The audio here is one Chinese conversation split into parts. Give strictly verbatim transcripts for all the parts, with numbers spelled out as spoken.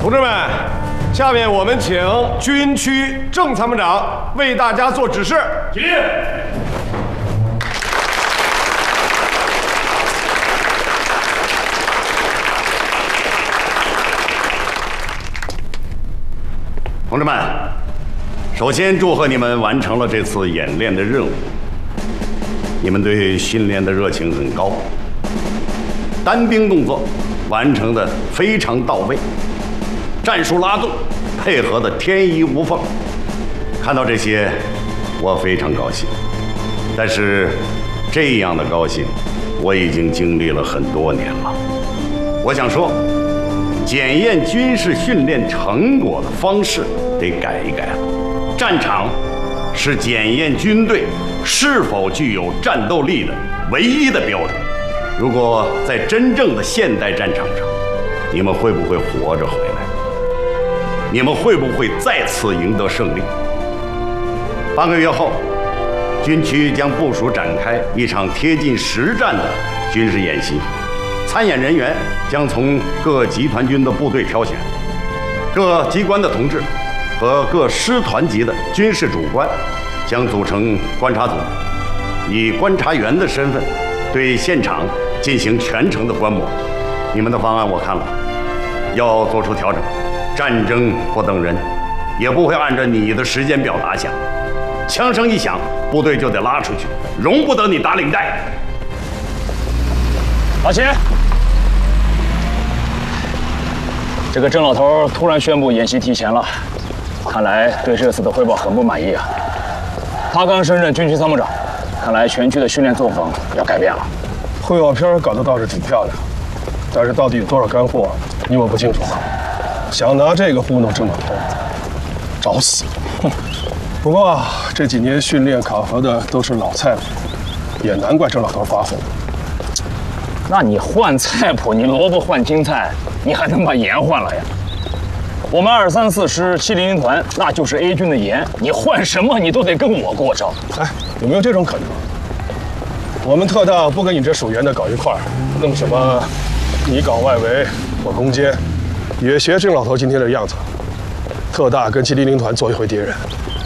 同志们，下面我们请军区郑参谋长为大家做指示。起立。 同志们，首先祝贺你们完成了这次演练的任务。你们对训练的热情很高，单兵动作完成的非常到位，战术拉动配合的天衣无缝。看到这些，我非常高兴。但是，这样的高兴，我已经经历了很多年了。我想说，检验军事训练成果的方式得改一改了。战场是检验军队是否具有战斗力的唯一的标准。如果在真正的现代战场上，你们会不会活着回来？你们会不会再次赢得胜利？半个月后，军区将部署展开一场贴近实战的军事演习。参演人员将从各集团军的部队挑选，各机关的同志和各师团级的军事主官将组成观察组，以观察员的身份对现场进行全程的观摩。你们的方案我看了，要做出调整。战争不等人，也不会按照你的时间表打响。枪声一响，部队就得拉出去，容不得你打领带。 老齐，这个郑老头突然宣布演习提前了，看来对这次的汇报很不满意啊。他刚升任军区参谋长，看来全区的训练作风要改变了。 汇报片搞得倒是挺漂亮，但是到底有多少干货，你我不清楚。想拿这个糊弄郑老头，找死！不过这几年训练考核的都是老菜谱，也难怪郑老头发疯。 那你换菜谱，你萝卜换青菜，你还能把盐换了呀？我们二三四师七零零团那就是 A 军的盐，你换什么你都得跟我过招。 哎，有没有这种可能？我们特大不跟你这属员的搞一块儿，弄什么你搞外围，我攻坚，也学郑老头今天的样子，特大跟七零零团做一回敌人。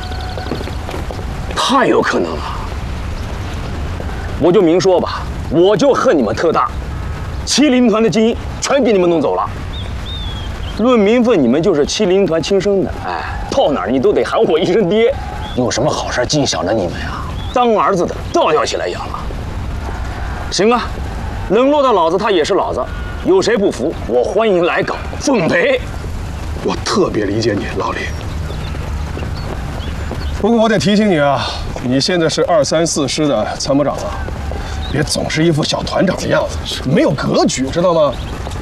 太有可能了。我就明说吧，我就恨你们特大，七零团的精英全给你们弄走了。论名分，你们就是七零团亲生的，哎，到哪儿你都得喊我一声爹。有什么好事尽想着你们呀？当儿子的都要要起来养了。行啊，冷落到老子他也是老子，有谁不服？我欢迎来搞，奉陪。 我特别理解你，老李。不过我得提醒你啊，你现在是二三四师的参谋长了，别总是一副小团长的样子，没有格局，知道吗？